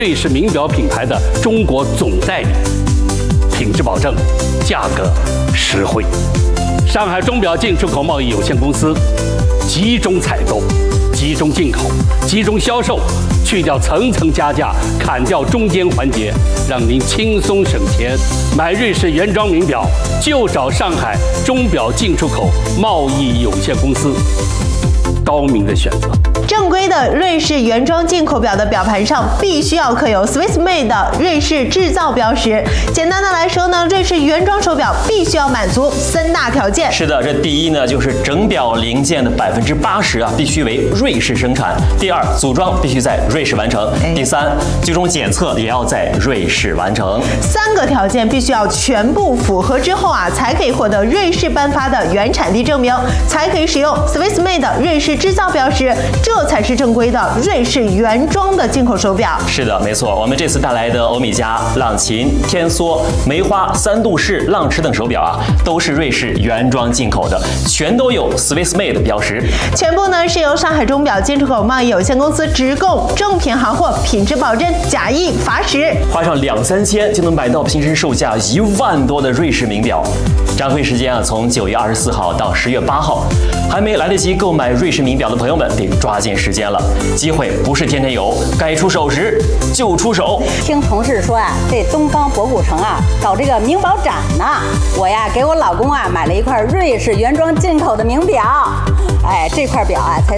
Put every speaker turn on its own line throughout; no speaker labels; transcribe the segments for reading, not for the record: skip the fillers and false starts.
瑞士名表品牌的中国总代理，品质保证，价格实惠。上海钟表进出口贸易有限公司集中采购、集中进口、集中销售，去掉层层加价，砍掉中间环节，让您轻松省钱。买瑞士原装名表就找上海钟表进出口贸易有限公司，高明的选择。
正规的瑞士原装进口表的表盘上必须要刻有 Swiss Made 的瑞士制造标识。简单的来说呢，瑞士原装手表必须要满足3大条件。
是的，这第一呢，就是整表零件的80%必须为瑞士生产；第二，组装必须在瑞士完成；第三，最终检测也要在瑞士完成。
3个条件必须要全部符合之后才可以获得瑞士颁发的原产地证明，才可以使用 Swiss Made 的瑞士制造标识，这才是正规的瑞士原装的进口手表。
是的，没错。我们这次带来的欧米茄、朗琴、天梭、梅花、3度式、浪驰等手表都是瑞士原装进口的，全都有 Swiss Made 的标识。
全部呢是由上海钟表进出口贸易有限公司直供正品行货，品质保证，假一罚10。
花上2-3千就能买到平时售价1万多的瑞士名表。展会时间从9月24号到10月8号，还没来得及购买瑞士名表的朋友们得抓紧时间了，机会不是天天有，该出手时就出手。
听同事说这东方博古城搞这个名表展呢，我给我老公买了一块瑞士原装进口的名表。这块表才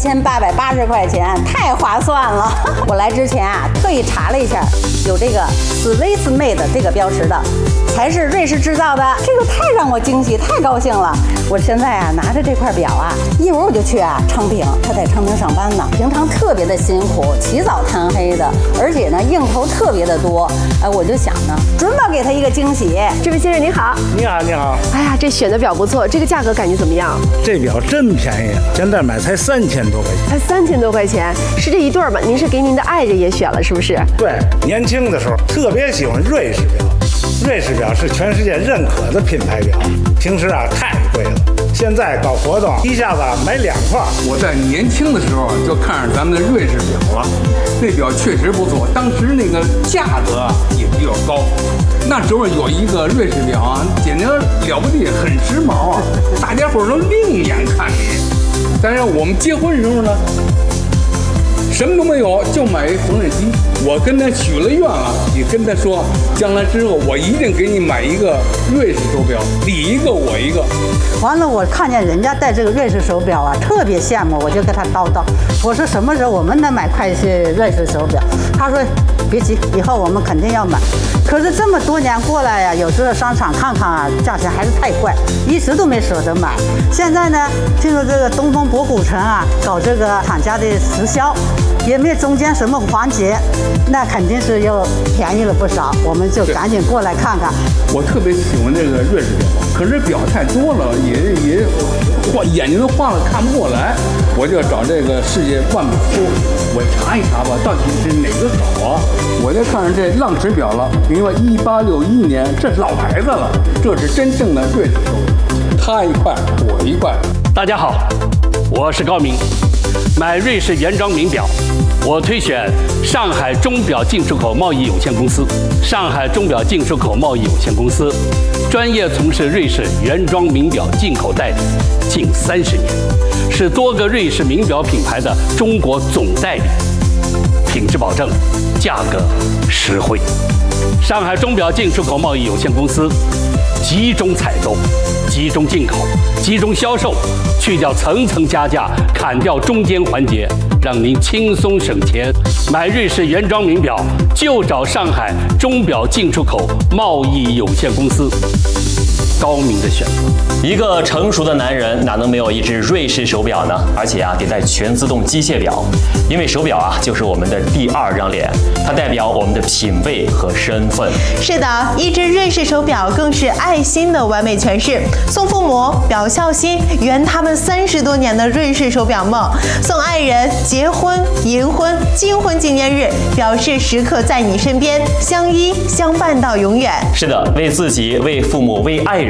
3880块钱，太划算了。我来之前特意查了一下，有这个 Swiss Made 这个标识的，才是瑞士制造的，这个太让我惊喜，太高兴了。我现在拿着这块表一会儿我就去昌平，他在昌平上班呢，平常特别的辛苦，起早贪黑的，而且呢应酬特别的多。我就想呢，准保给他一个惊喜。
这位先生您好。
你好，你好。
哎呀，这选的表不错，这个价格感觉怎么样？
这表真便宜，现在买才3000多块钱。
才3000多块钱，是这一对吗？您是给您的爱人也选了，是不是？
对，年轻的时候特别喜欢瑞士表，瑞士表是全世界认可的品牌表，平时太贵了。现在搞活动，一下子买2块。
我在年轻的时候就看上咱们的瑞士表了，那表确实不错，当时那个价格也比较高。那时候有一个瑞士表简直了不地，很时髦大家伙都另眼看你。但是我们结婚时候呢，什么都没有，就买一缝纫机。我跟他许了愿了，你跟他说，将来之后我一定给你买一个瑞士手表，你一个我一个。
完了，我看见人家戴这个瑞士手表特别羡慕，我就跟他叨叨，我说什么时候我们能买块瑞士手表？他说别急，以后我们肯定要买。可是这么多年过来有时候商场看看价钱还是太贵，一直都没舍得买。现在呢，听说这个东方博古城搞这个厂家的直销，也没有中间什么环节，那肯定是又便宜了不少，我们就赶紧过来看看。
我特别喜欢这个瑞士表，可是表太多了，也眼睛都花了，看不过来，我就找这个世界腕表书，我查一查吧，到底是哪个好我就看上这浪驰表了，因为1861年，这是老牌子了，这是真正的瑞士手表，他一块我一块。
大家好，我是高明。买瑞士原装名表，我推选上海钟表进出口贸易有限公司。上海钟表进出口贸易有限公司专业从事瑞士原装名表进口代理近30年，是多个瑞士名表品牌的中国总代理，品质保证，价格实惠。上海钟表进出口贸易有限公司集中采购、集中进口、集中销售，去掉层层加价，砍掉中间环节，让您轻松省钱。买瑞士原装名表就找上海钟表进出口贸易有限公司，高明的选择。
一个成熟的男人哪能没有一只瑞士手表呢？而且得带全自动机械表，因为手表就是我们的第2张脸，它代表我们的品味和身份。
是的，一只瑞士手表更是爱心的完美诠释。送父母表孝心，圆他们30多年的瑞士手表梦；送爱人结婚、银婚、金婚纪念日，表示时刻在你身边，相依相伴到永远。
是的，为自己、为父母、为爱人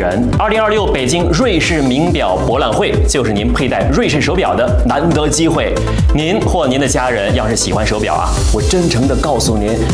人。2026北京瑞士名表博览会就是您佩戴瑞士手表的难得机会。您或您的家人要是喜欢手表啊，我真诚地告诉您，